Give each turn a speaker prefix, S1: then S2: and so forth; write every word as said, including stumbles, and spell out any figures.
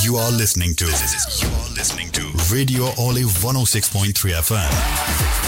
S1: You are listening to. You are listening to Radio Olive one oh six point three F M.